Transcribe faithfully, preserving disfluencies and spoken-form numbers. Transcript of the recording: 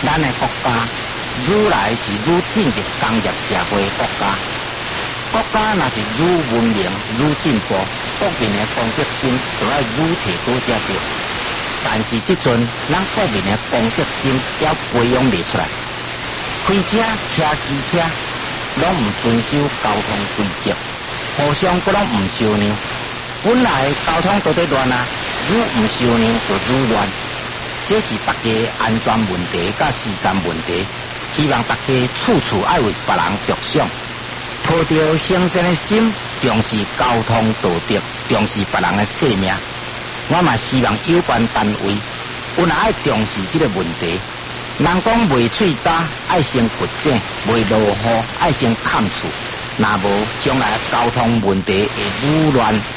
咱的国家愈来是愈进入工业社会的国家。国家若是愈文明愈进步，国民的公德心就要愈提高才对。但是即阵，咱国民的公德心要培养未出来。开车、骑机车，拢唔遵守交通规则，互相都拢唔相让。本来交通都在乱啊，愈唔相让就愈乱。这是大家安全问题甲时间问题，希望大家处处爱为别人着想，抱着诚实的心，重视交通道德，重视别人的性命。我嘛希望有关单位有若爱重视这个问题。人讲袂喙焦，爱先掘井；袂落雨，爱先砍厝。若无，将来交通问题会愈乱